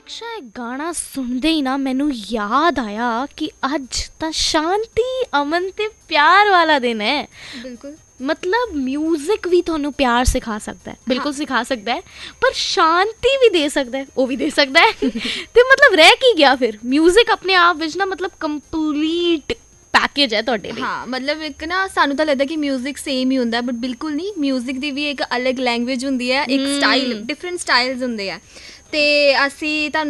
ਦਕਸ਼ਾ ਇਹ ਗਾਣਾ ਸੁਣਦੇ ਹੀ ਨਾ ਮੈਨੂੰ ਯਾਦ ਆਇਆ ਕਿ ਅੱਜ ਤਾਂ ਸ਼ਾਂਤੀ ਅਮਨ ਤੇ ਪਿਆਰ ਵਾਲਾ ਦਿਨ ਹੈ। ਬਿਲਕੁਲ, ਮਤਲਬ ਮਿਊਜ਼ਿਕ ਵੀ ਤੁਹਾਨੂੰ ਪਿਆਰ ਸਿਖਾ ਸਕਦਾ ਹੈ, ਬਿਲਕੁਲ ਸਿਖਾ ਸਕਦਾ ਹੈ, ਪਰ ਸ਼ਾਂਤੀ ਵੀ ਦੇ ਸਕਦਾ ਹੈ, ਉਹ ਵੀ ਦੇ ਸਕਦਾ ਹੈ। ਤੇ ਮਤਲਬ ਰਹਿ ਕੀ ਗਿਆ ਫਿਰ, ਮਿਊਜ਼ਿਕ ਆਪਣੇ ਆਪ ਵਿੱਚ ਨਾ ਮਤਲਬ ਕੰਪਲੀਟ ਪੈਕੇਜ ਹੈ ਤੁਹਾਡੇ ਲਈ। ਹਾਂ, ਮਤਲਬ ਇੱਕ ਨਾ ਸਾਨੂੰ ਤਾਂ ਲੱਗਦਾ ਕਿ ਮਿਊਜ਼ਿਕ ਸੇਮ ਹੀ ਹੁੰਦਾ, ਬਟ ਬਿਲਕੁਲ ਨਹੀਂ। ਮਿਊਜ਼ਿਕ ਦੀ ਵੀ ਇੱਕ ਅਲੱਗ ਲੈਂਗੁਏਜ ਹੁੰਦੀ ਹੈ, ਇੱਕ ਸਟਾਈਲ, ਡਿਫਰੈਂਟ ਸਟਾਈਲਸ ਹੁੰਦੇ ਆ। ਅਤੇ ਅਸੀਂ ਤੁਹਾਨੂੰ